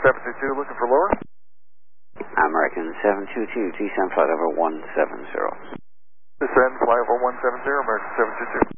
722, looking for lower. American 722, descend flight over 170. Descend, fly over 170, American 722.